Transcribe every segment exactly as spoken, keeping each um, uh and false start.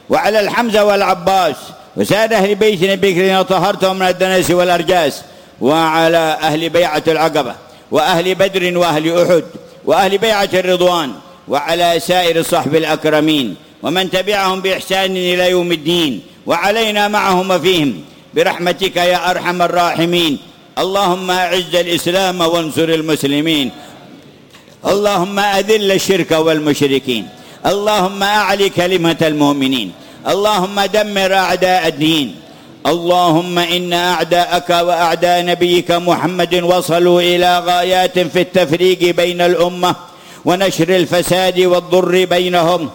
وعلى الحمزة والعباس وسائر أهل بيت نبيك الذين طهرتهم من الدنس والأرجاس، وعلى أهل بيعة العقبة وأهل بدر وأهل أحد وأهل بيعة الرضوان، وعلى سائر الصحب الأكرمين ومن تبعهم بإحسان إلى يوم الدين، وعلينا معهم وفيهم برحمتك يا أرحم الراحمين. اللهم أعز الإسلام وانصر المسلمين، اللهم أذل الشرك والمشركين، اللهم أعلي كلمة المؤمنين، اللهم دمر أعداء الدين. اللهم إن أعداءك وأعداء نبيك محمد وصلوا إلى غايات في التفريق بين الأمة ونشر الفساد والضر بينهم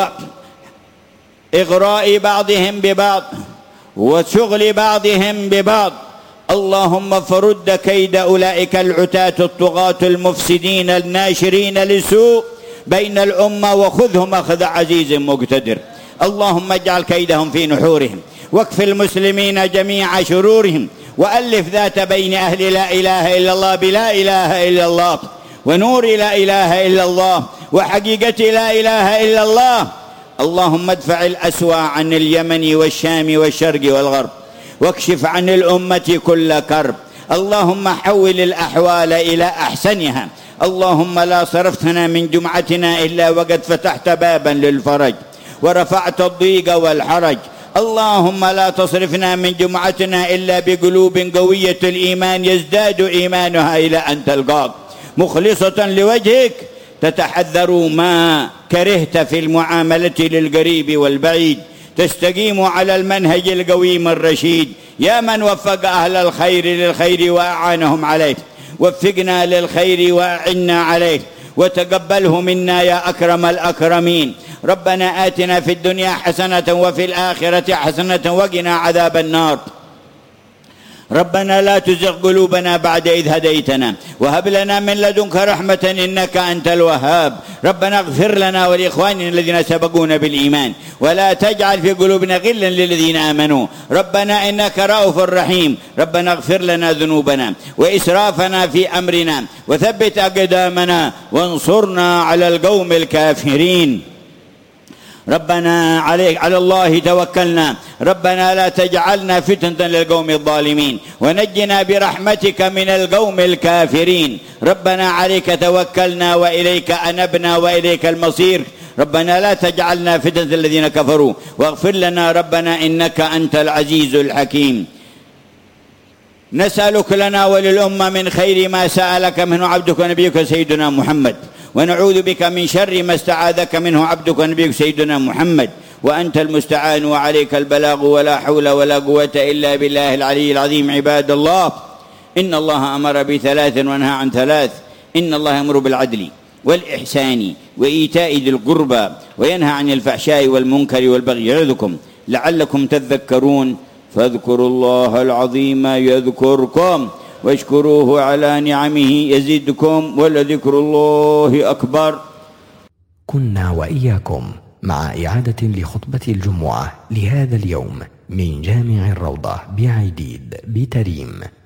وإغراء بعضهم ببعض وشغل بعضهم ببعض. اللهم فرد كيد أولئك العتاة الطغاة المفسدين الناشرين للسوء بين الأمة، وخذهم أخذ عزيز مقتدر. اللهم اجعل كيدهم في نحورهم، واكف المسلمين جميع شرورهم، وألف ذات بين أهل لا إله إلا الله بلا إله إلا الله، ونور لا إله إلا الله، وحقيقة لا إله إلا الله. اللهم ادفع الأسوأ عن اليمن والشام والشرق والغرب، واكشف عن الأمة كل كرب. اللهم حول الأحوال إلى أحسنها. اللهم لا صرفتنا من جمعتنا إلا وقد فتحت بابا للفرج ورفعت الضيق والحرج. اللهم لا تصرفنا من جمعتنا إلا بقلوب قوية الإيمان يزداد إيمانها إلى أن تلقاك مخلصة لوجهك، تتحذر ما كرهت في المعاملة للقريب والبعيد، تستقيم على المنهج القويم الرشيد. يا من وفق أهل الخير للخير وأعانهم عليه، وفقنا للخير وأعنا عليه، وتقبله منا يا أكرم الأكرمين. ربنا آتنا في الدنيا حسنة وفي الآخرة حسنة وقنا عذاب النار. ربنا لا تزغ قلوبنا بعد إذ هديتنا، وهب لنا من لدنك رحمة إنك أنت الوهاب. ربنا اغفر لنا ولإخواننا الذين سبقونا بالإيمان، ولا تجعل في قلوبنا غلا للذين آمنوا. ربنا إنك رؤوف رحيم. ربنا اغفر لنا ذنوبنا وإسرافنا في أمرنا، وثبت أقدامنا وانصرنا على القوم الكافرين. ربنا عليك على الله توكلنا، ربنا لا تجعلنا فتنة للقوم الظالمين، ونجنا برحمتك من القوم الكافرين. ربنا عليك توكلنا وإليك أنبنا وإليك المصير. ربنا لا تجعلنا فتنة الذين كفروا، واغفر لنا ربنا إنك أنت العزيز الحكيم. نسألك لنا وللأمة من خير ما سألك منه عبدك ونبيك سيدنا محمد، ونعوذ بك من شر ما استعاذك منه عبدك ونبيك سيدنا محمد، وأنت المستعان وعليك البلاغ، ولا حول ولا قوة إلا بالله العلي العظيم. عباد الله، إن الله أمر بثلاث ونهى عن ثلاث. إن الله يأمر بالعدل والإحسان وإيتاء ذي القربى، وينهى عن الفحشاء والمنكر والبغي، يعظكم لعلكم تذكرون. فاذكروا الله العظيم يذكركم، واشكروه على نعمه يزدكم، ولذكر الله أكبر. كنا وإياكم مع إعادة لخطبة الجمعة لهذا اليوم من جامع الروضة بعيديد بتريم.